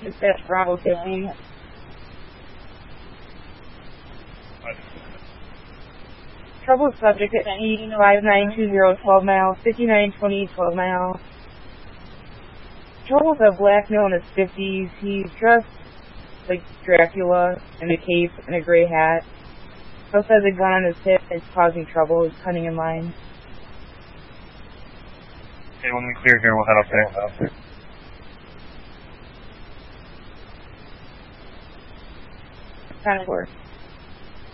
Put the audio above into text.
Dispatch Bravo 50. Trouble subject at 5920 12 miles, 5920 12 miles. Trouble's a black male in his 50s. He's dressed like Dracula in a cape and a gray hat. Also has a gun on his hip and is causing trouble. He's cutting in line. Okay, when we clear here, we'll head up there. Kind of works.